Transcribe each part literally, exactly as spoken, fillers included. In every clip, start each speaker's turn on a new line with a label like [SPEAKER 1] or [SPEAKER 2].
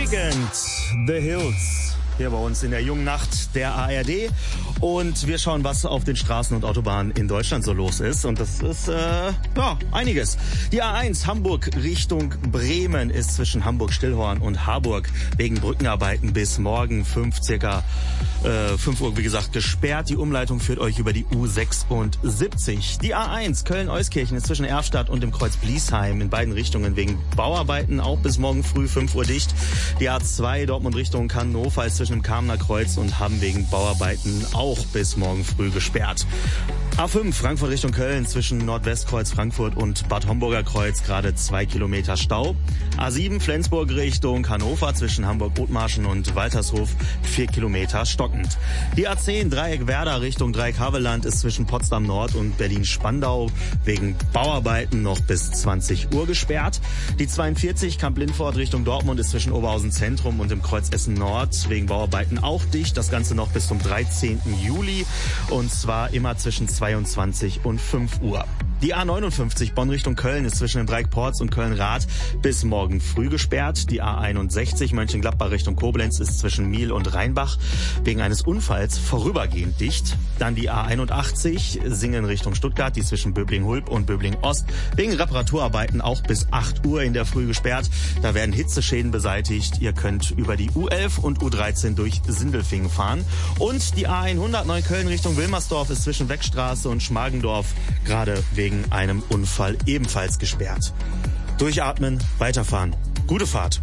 [SPEAKER 1] Weekend, The Hills, hier bei uns in der jungen Nacht der A R D. Und wir schauen, was auf den Straßen und Autobahnen in Deutschland so los ist. Und das ist, äh, ja, einiges. Die A eins Hamburg Richtung Bremen ist zwischen Hamburg-Stillhorn und Harburg wegen Brückenarbeiten bis morgen fünf, circa äh, fünf Uhr, wie gesagt, gesperrt. Die Umleitung führt euch über die U sechsundsiebzig. Die A eins Köln-Euskirchen ist zwischen Erfstadt und dem Kreuz Bliesheim in beiden Richtungen wegen Bauarbeiten auch bis morgen früh fünf Uhr dicht. Die A zwei Dortmund Richtung Hannover ist zwischen dem Kamener Kreuz und Hamm wegen Bauarbeiten auch bis morgen früh gesperrt. A fünf Frankfurt Richtung Köln zwischen Nordwestkreuz Frankfurt und Bad Homburger Kreuz gerade zwei Kilometer Stau. A sieben Flensburg Richtung Hannover zwischen Hamburg-Othmarschen und Waltershof vier Kilometer stockend. Die A zehn Dreieck Werder Richtung Dreieck Havelland ist zwischen Potsdam Nord und Berlin-Spandau wegen Bauarbeiten noch bis zwanzig Uhr gesperrt. Die zweiundvierzig Kamp-Lindfort Richtung Dortmund ist zwischen Oberhausen Zentrum und dem Kreuz Essen Nord wegen Bauarbeiten auch dicht. Das Ganze noch bis zum dreizehnten Juli und zwar immer zwischen zweiundzwanzig und fünf Uhr. Die A neunundfünfzig Bonn Richtung Köln ist zwischen dem Dreieck Porz und Köln-Rath bis morgen früh gesperrt. Die A einundsechzig Mönchengladbach Richtung Koblenz ist zwischen Miel und Rheinbach wegen eines Unfalls vorübergehend dicht. Dann die A einundachtzig Singen Richtung Stuttgart, die zwischen Böbling-Hulb und Böbling-Ost wegen Reparaturarbeiten auch bis acht Uhr in der Früh gesperrt. Da werden Hitzeschäden beseitigt. Ihr könnt über die U elf und U dreizehn durch Sindelfingen fahren. Und die A hundert Neukölln Richtung Wilmersdorf ist zwischen Weckstraße und Schmargendorf gerade wegen wegen einem Unfall ebenfalls gesperrt. Durchatmen, weiterfahren. Gute Fahrt.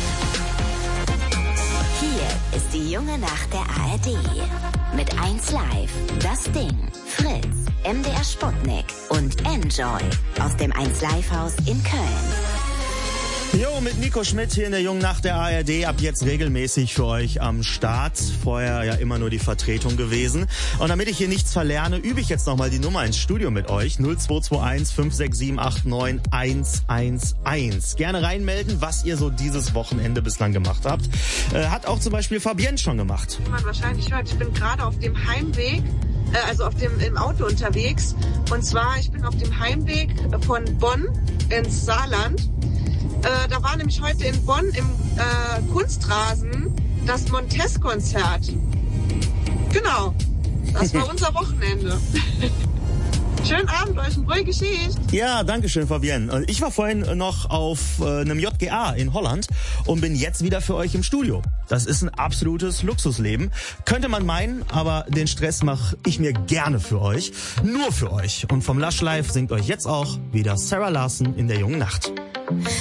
[SPEAKER 2] Hier ist die junge Nacht der A R D. Mit eins Live, Das Ding, Fritz, M D R Sputnik und Enjoy aus dem eins Live Haus in Köln.
[SPEAKER 1] Jo, mit Nico Schmidt hier in der jungen Nacht der A R D, ab jetzt regelmäßig für euch am Start. Vorher ja immer nur die Vertretung gewesen. Und damit ich hier nichts verlerne, übe ich jetzt nochmal die Nummer ins Studio mit euch. null zwei zwei eins fünf sechs sieben acht neun eins eins eins. Gerne reinmelden, was ihr so dieses Wochenende bislang gemacht habt. Äh, hat auch zum Beispiel Fabienne schon gemacht.
[SPEAKER 3] Wie man wahrscheinlich hört, ich bin gerade auf dem Heimweg, äh, also auf dem im Auto unterwegs. Und zwar, ich bin auf dem Heimweg von Bonn ins Saarland. Äh, da war nämlich heute in Bonn im äh, Kunstrasen das Montes-Konzert. Genau, das war unser Wochenende. Schönen Abend euch, eine ruhige Geschichte.
[SPEAKER 1] Ja, danke schön, Fabienne. Ich war vorhin noch auf äh, einem J G A in Holland und bin jetzt wieder für euch im Studio. Das ist ein absolutes Luxusleben. Könnte man meinen, aber den Stress mache ich mir gerne für euch. Nur für euch. Und vom Lush Live singt euch jetzt auch wieder Sarah Larson in der jungen Nacht.